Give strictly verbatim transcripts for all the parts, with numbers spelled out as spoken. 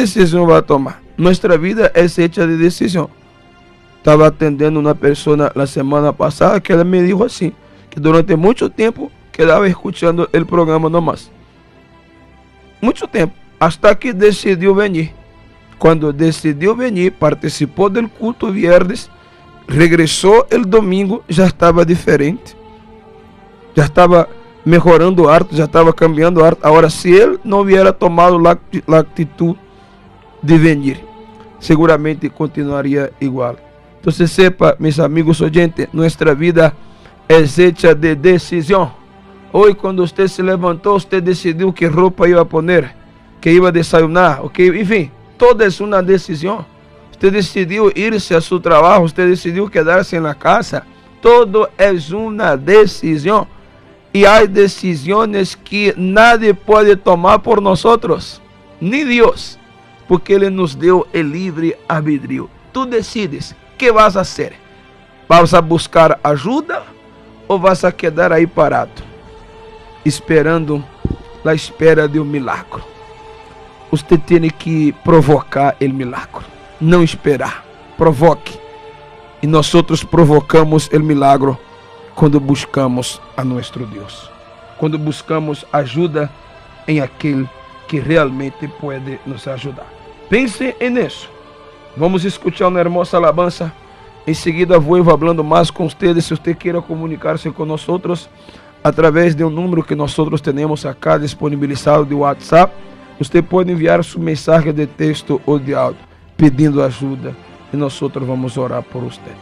decisión va a tomar? Nuestra vida es hecha de decisión. Estaba atendiendo una persona la semana pasada que ella me dijo así, que durante mucho tiempo quedaba escuchando el programa nomás. Mucho tiempo, hasta que decidió venir. Cuando decidió venir, participó del culto viernes, regresó el domingo, ya estaba diferente. Ya estaba mejorando harto, ya estaba cambiando harto. Ahora, si él no hubiera tomado la, la actitud de venir, seguramente continuaría igual. Entonces sepa, mis amigos oyentes, nuestra vida es hecha de decisión. Hoy cuando usted se levantó, usted decidió qué ropa iba a poner, que iba a desayunar, okay? En fin, todo es una decisión. Usted decidió irse a su trabajo, usted decidió quedarse en la casa. Todo es una decisión. Y hay decisiones que nadie puede tomar por nosotros, ni Dios, porque Él nos dio el libre albedrío. Tú decides qué vas a hacer. ¿Vas a buscar ayuda o vas a quedar ahí parado, esperando la espera de un milagro? Usted tiene que provocar el milagro, no esperar. Provoque. Y nosotros provocamos el milagro quando buscamos a nuestro Deus, quando buscamos ajuda em aquele que realmente pode nos ajudar. Pense nisso. Vamos escuchar uma hermosa alabanza. Em seguida vou falando mais com vocês. Se você queira comunicar-se com nós através de um número que nós temos acá disponibilizado de WhatsApp, você pode enviar sua mensagem de texto ou de áudio pedindo ajuda e nós vamos orar por você.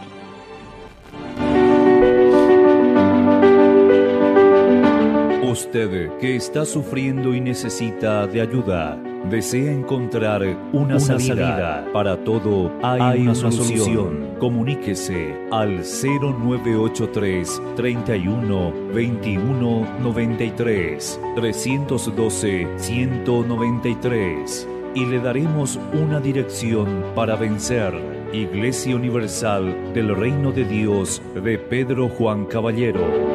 Usted que está sufriendo y necesita de ayuda, desea encontrar una, una salida. salida. Para todo hay, hay una, una solución. solución. Comuníquese al cero nueve ocho tres, treinta y uno, veintiuno, noventa y tres, trescientos doce, ciento noventa y tres y le daremos una dirección para vencer. Iglesia Universal del Reino de Dios de Pedro Juan Caballero.